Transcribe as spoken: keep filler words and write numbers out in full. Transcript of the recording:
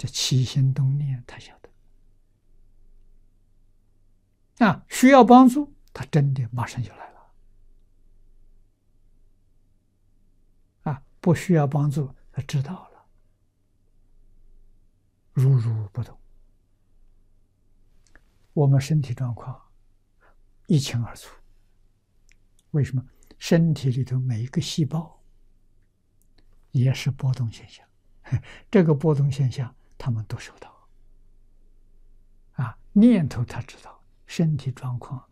这起心动念他晓得。啊，需要帮助，他真的马上就来了。啊，不需要帮助，他知道了，如如不动。我们身体状况一清二楚。为什么？身体里头每一个细胞也是波动现象，这个波动现象他们都收到。啊，念头他知道，身体状况